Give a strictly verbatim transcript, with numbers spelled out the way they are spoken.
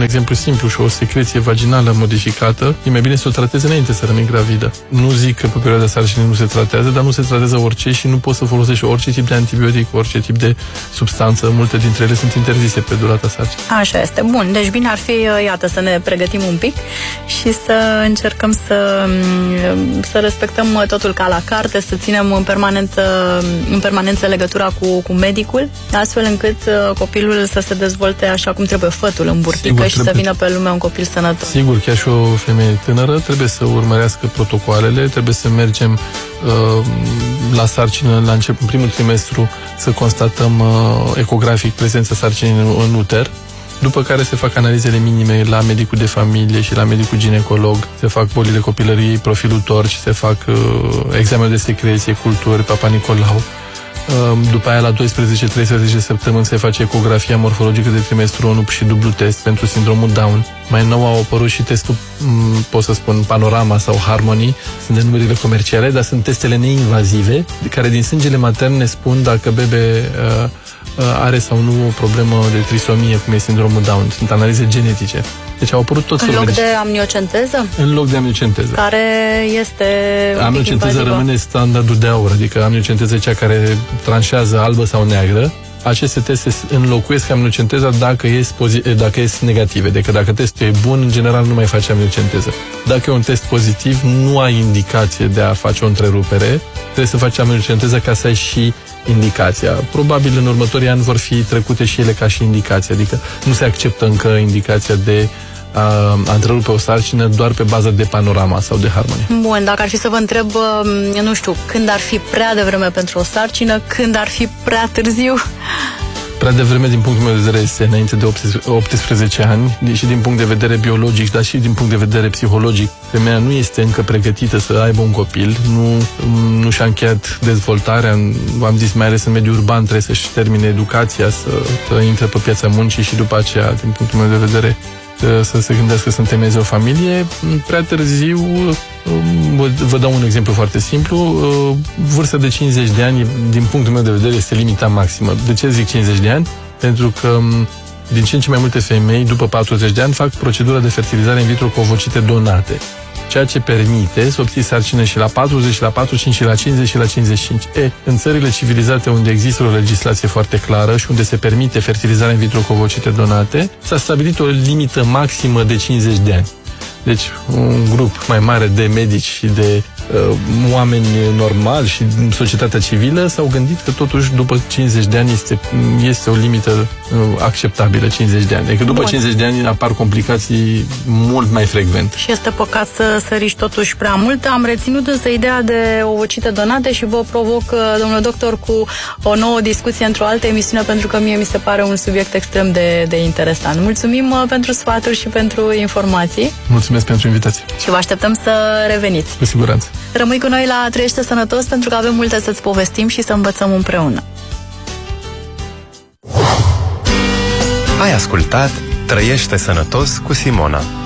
exemplu simplu și o secreție vaginală modificată, e mai bine să o tratezi înainte să rămâi gravidă. Nu zic că pe perioada sarcinii nu se tratează, dar nu se tratează orice și nu poți să folosești orice tip de antibiotic, orice tip de substanță. Multe dintre ele sunt interzise pe durata sarcinii. Așa este. Bun. Deci bine ar fi, iată, să ne pregătim un pic și să încercăm să, să respectăm totul ca la carte, să ținem în permanență, în permanență legătura cu, cu medicul, astfel încât copilul să se dezvolte așa cum trebuie, fătul în burtică. Sigur, și trebuie să vină pe lume un copil sănătos. Sigur, chiar și o femeie tânără trebuie să urmărească protocoalele, trebuie să mergem uh, la sarcină, la început, în primul trimestru, să constatăm uh, ecografic prezența sarcinii în, în uter, după care se fac analizele minime la medicul de familie și la medicul ginecolog, se fac bolile copilăriei, profilul torci, se fac uh, examene de secreție, culturi, Papa Nicolau. După aia, la doisprezece treisprezece săptămâni, se face ecografia morfologică de trimestru unu și dublu test pentru sindromul Down. Mai nou au apărut și testul, pot să spun, Panorama sau Harmony, sunt denumirile comerciale, dar sunt testele neinvazive, care din sângele matern ne spun dacă bebe uh, are sau nu o problemă de trisomie, cum e sindromul Down. Sunt analize genetice. Deci au apărut tot felul de... În loc de amniocenteză? În loc de amniocenteză. Care este amniocenteza rămâne standardul de aur, adică amniocenteza e cea care tranșează albă sau neagră. Aceste teste înlocuiesc amniocenteza dacă ies, dacă ies negative. Deci dacă testul e bun, în general nu mai face amniocenteză. Dacă e un test pozitiv, nu ai indicație de a face o întrerupere. Trebuie să faci amniocenteza ca să ai și indicația. Probabil în următorii ani vor fi trecute și ele ca și indicație. Adică nu se acceptă încă indicația de a întrerupe o sarcină doar pe bază de Panorama sau de Harmony. Bun, dacă ar fi să vă întreb, nu știu, când ar fi prea devreme pentru o sarcină, când ar fi prea târziu? Prea devreme, din punctul meu de vedere, este înainte de optsprezece ani, și din punct de vedere biologic, dar și din punct de vedere psihologic. Femeia nu este încă pregătită să aibă un copil, nu, nu și-a încheiat dezvoltarea, am zis, mai ales în mediul urban, trebuie să-și termine educația, să, să intre pe piața muncii și după aceea, din punctul meu de vedere, să se gândească să întemeieze o familie. Prea târziu, vă dau un exemplu foarte simplu, vârsta de cincizeci de ani, din punctul meu de vedere, este limita maximă. De ce zic cincizeci de ani? Pentru că din ce în ce mai multe femei, după patruzeci de ani, fac procedura de fertilizare in vitro cu ovocite donate, ceea ce permite să obții sarcină și la patruzeci, și la patruzeci și cinci, și la cincizeci, și la cincizeci și cinci. E, în țările civilizate unde există o legislație foarte clară și unde se permite fertilizarea in vitro cu ovocite donate, s-a stabilit o limită maximă de cincizeci de ani. Deci, un grup mai mare de medici și de uh, oameni normali și societatea civilă s-au gândit că totuși după cincizeci de ani este, este o limită uh, acceptabilă, cincizeci de ani. Adică după Bun. cincizeci de ani apar complicații mult mai frecvent. Și este păcat să săriși totuși prea mult. Am reținut însă ideea de ovocite donate și vă provoc, domnule doctor, cu o nouă discuție într-o altă emisiune, pentru că mie mi se pare un subiect extrem de, de interesant. Mulțumim uh, pentru sfaturi și pentru informații. Mulțumesc pentru invitație. Și vă așteptăm să reveniți. Cu siguranță. Rămâi cu noi la Trăiește Sănătos, pentru că avem multe să-ți povestim și să învățăm împreună. Ai ascultat Trăiește Sănătos cu Simona.